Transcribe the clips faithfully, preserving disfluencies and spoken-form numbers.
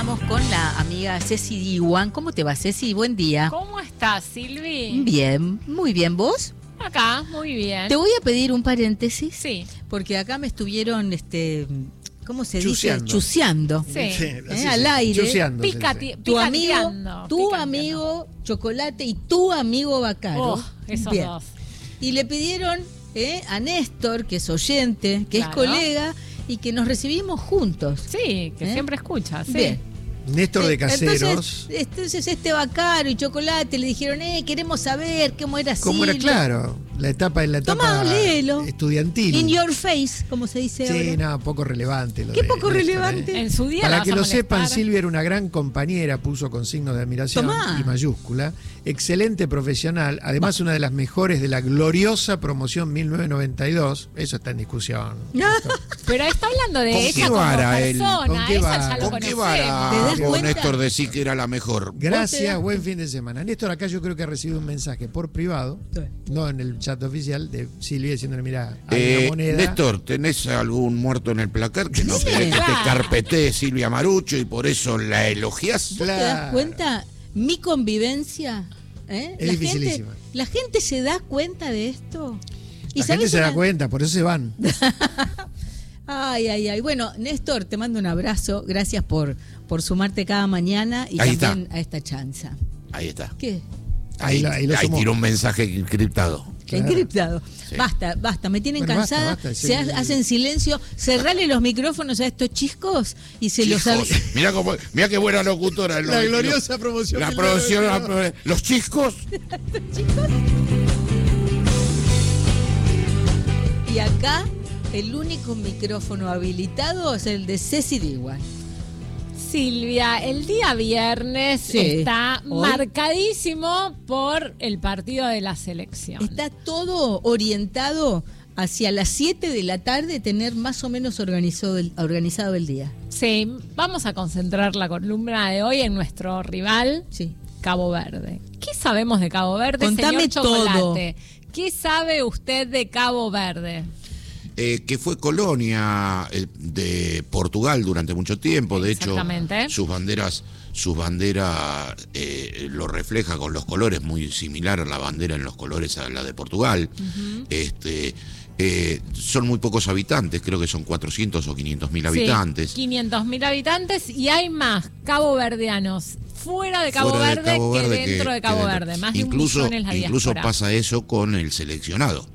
estamos con la amiga Ceci Diwan. ¿Cómo te va, Ceci? Buen día. ¿Cómo estás, Silvi? Bien, muy bien. ¿Vos? Acá, muy bien. Te voy a pedir un paréntesis. Sí. Porque acá me estuvieron, este, ¿cómo se Chuceando. dice? Chuceando. Sí. ¿Eh? así Al se- aire. chuceando, se Picati- dice. Tu amigo, picanteando, tu picanteando. amigo Chocolate y tu amigo Bacaro. Oh, esos Bien. dos. Y le pidieron eh, a Néstor, que es oyente, que Claro. es colega, y que nos recibimos juntos. Sí, que ¿Eh? siempre escuchas. Sí. Bien. Néstor de Caseros. Entonces, entonces este Bacaro y Chocolate le dijeron, eh, queremos saber cómo era ¿Cómo era? Silvia. Claro, la etapa en la etapa Tomá, léelo. estudiantil. In your face, como se dice Sí, ahora. no, poco relevante. Lo ¿Qué de poco Néstor, relevante? ¿eh? En su día la Para vas que a lo molestar. sepan, Silvia era una gran compañera, puso con signo de admiración Tomá. y mayúscula. Excelente profesional, además una de las mejores de la gloriosa promoción mil novecientos noventa y dos. Eso está en discusión. No. Pero está hablando de ¿Con ella qué como vara él? persona. ¿Con qué Esa vara? ya lo ¿Con qué conocemos. vara ¿Te das con cuenta? Néstor decir que era la mejor? ¿Vos te Gracias, das- buen fin de semana. Néstor acá yo creo que ha recibido un mensaje por privado, Sí. no en el chat oficial, de Silvia diciéndole, mira, hay Eh, una moneda. Néstor, ¿tenés algún muerto en el placar que no Sí, querés que te claro. carpetee Silvia Marucho y por eso la elogiás? ¿Vos te das Claro. cuenta? Mi convivencia. ¿eh? Es la, gente, dificilísima. la gente se da cuenta de esto. ¿Y La gente sabés se da una- cuenta, por eso se van. Ay, ay, ay. Bueno, Néstor, te mando un abrazo. Gracias por, por sumarte cada mañana y Ahí también a esta chanza. Ahí está. ¿Qué? Ahí Ahí, lo- ahí lo ahí sumó. tiró un mensaje encriptado. Claro. Encriptado. Sí. Basta, basta. Me tienen Bueno, basta, cansada. basta, se sí. ha- hacen silencio. Cerrale los micrófonos a estos chicos y se los Chicos, sabe. mirá, cómo, mirá qué buena locutora. La gloriosa promoción. La mil promoción, novecientos noventa y dos. la- los chicos. Y acá el único micrófono habilitado es el de Ceci Diwan. Silvia, el día viernes Sí. está Hoy. marcadísimo por el partido de la selección. Está todo orientado hacia las siete de la tarde tener más o menos organizado el, organizado el día. Sí, vamos a concentrar la columna de hoy en nuestro rival, Sí. Cabo Verde. ¿Qué sabemos de Cabo Verde, Contame señor Chocolate? todo. ¿Qué sabe usted de Cabo Verde? Eh, que fue colonia eh, de Portugal durante mucho tiempo. De hecho, Exactamente. sus banderas, sus banderas eh, lo refleja con los colores, muy similar a la bandera en los colores a la de Portugal. Este, eh, son muy pocos habitantes, creo que son cuatrocientos o quinientos mil habitantes. Sí, quinientos mil habitantes y hay más caboverdianos fuera de Cabo, Fuera de Verde, Cabo que Verde dentro de Cabo que Verde. Más incluso, de un millón es la incluso diáspora. pasa eso con el seleccionado.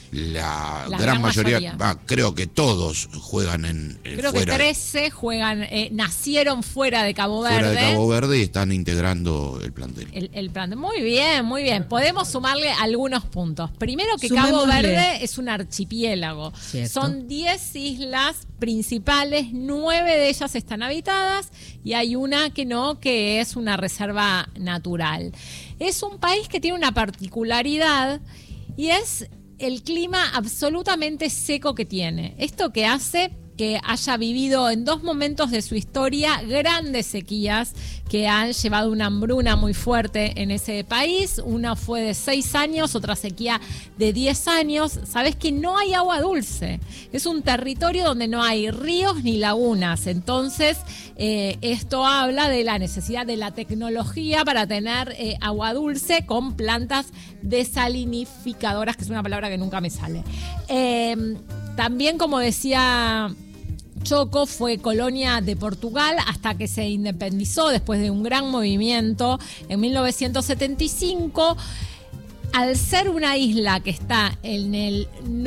La, La gran, gran mayoría, mayoría. va, creo que todos juegan en en Creo fuera, que trece juegan, eh, nacieron fuera de Cabo Verde. fuera de Cabo Verde y están integrando el plantel. El, el plan. Muy bien, muy bien. Podemos sumarle algunos puntos. Primero que Cabo Sumémosle. Verde es un archipiélago. Cierto. Son diez islas principales, nueve de ellas están habitadas y hay una que no, que es una reserva natural. Es un país que tiene una particularidad y es el clima absolutamente seco que tiene. Esto que hace que haya vivido en dos momentos de su historia grandes sequías que han llevado una hambruna muy fuerte en ese país. Una fue de seis años, otra sequía de diez años. Sabés que no hay agua dulce. Es un territorio donde no hay ríos ni lagunas. Entonces, eh, esto habla de la necesidad de la tecnología para tener eh, agua dulce con plantas desalinificadoras, que es una palabra que nunca me sale. Eh, también, como decía Choco, fue colonia de Portugal hasta que se independizó después de un gran movimiento en mil novecientos setenta y cinco. Al ser una isla que está en el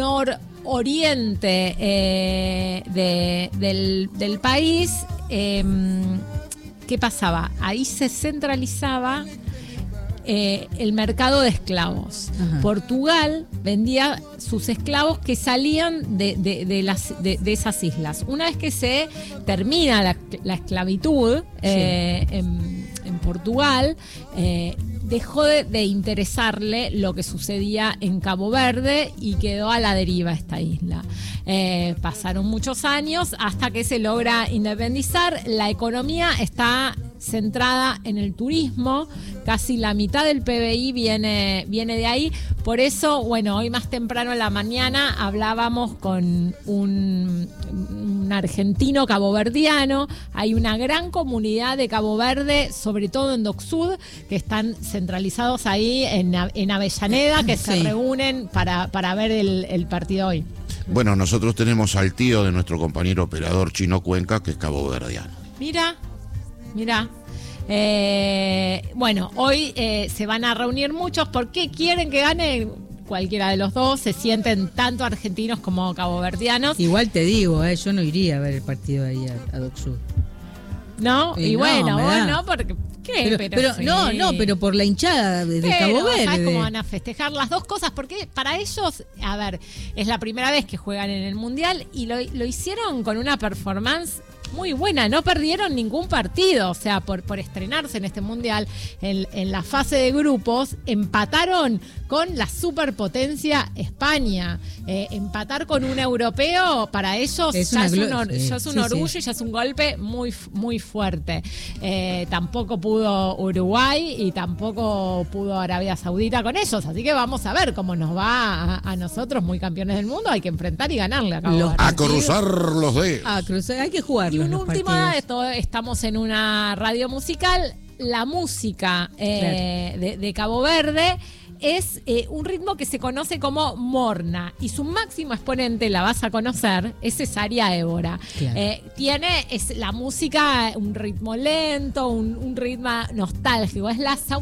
nororiente eh, de- del, del país, eh, ¿qué pasaba? Ahí se centralizaba eh, el mercado de esclavos. Ajá. Portugal vendía sus esclavos que salían de, de- de las, de, de esas islas. Una vez que se termina la, la esclavitud eh, en, en Portugal, eh, dejó de, de interesarle lo que sucedía en Cabo Verde y quedó a la deriva esta isla. Eh, pasaron muchos años hasta que se logra independizar. La economía está centrada en el turismo, casi la mitad del P B I viene, viene de ahí. Por eso, bueno, hoy más temprano en la mañana hablábamos con un, un un argentino caboverdiano. Hay una gran comunidad de Cabo Verde, sobre todo en Dock Sud, que están centralizados ahí en, en Avellaneda, que sí. se reúnen para, para ver el, el partido hoy. Bueno, nosotros tenemos al tío de nuestro compañero operador Chino Cuenca, que es caboverdiano. Mira, mira. Eh, bueno, hoy eh, se van a reunir muchos. ¿Por qué quieren que gane cualquiera de los dos? Se sienten tanto argentinos como caboverdianos. Igual te digo, eh, yo no iría a ver el partido ahí a, a Dock Sud. ¿No? Y, y no, bueno, vos no, porque... ¿Qué? Pero, pero, pero sí. no, no, pero por la hinchada de, de Cabo Verde. ¿Sabes cómo van a festejar las dos cosas? Porque para ellos, a ver, es la primera vez que juegan en el Mundial y lo, lo hicieron con una performance muy buena, no perdieron ningún partido, o sea, por, por estrenarse en este Mundial, en, en la fase de grupos, empataron con la superpotencia España. Eh, empatar con un europeo, para ellos es ya, es un, or, sí. ya es un sí, orgullo sí. y ya es un golpe muy, muy fuerte. Eh, tampoco pudo Uruguay y tampoco pudo Arabia Saudita con ellos, así que vamos a ver cómo nos va a, a nosotros, muy campeones del mundo, hay que enfrentar y ganarle a Cabo Verde. A cruzar los dedos. A cruzar, hay que jugarlo. Y un último, esto, estamos en una radio musical, la música eh, claro. de, de Cabo Verde es eh, un ritmo que se conoce como morna y su máximo exponente, la vas a conocer, es Cesaria Évora. Claro. Eh, tiene es la música, un ritmo lento, un, un ritmo nostálgico, es la